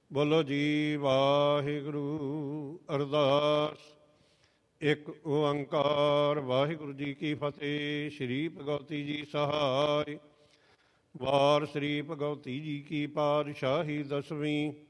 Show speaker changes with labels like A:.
A: ਬੋਲੋ ਜੀ ਵਾਹਿਗੁਰੂ। ਅਰਦਾਸ। ਇੱਕ ਓੰਕਾਰ ਵਾਹਿਗੁਰੂ ਜੀ ਕੀ ਫਤਿਹ। ਸ਼੍ਰੀ ਭਗਵਤੀ ਜੀ ਸਹਾਇ। ਵਾਰ ਸ਼੍ਰੀ ਭਗਵਤੀ ਜੀ ਕੀ ਪਾਤਸ਼ਾਹੀ ਦਸਵੀਂ।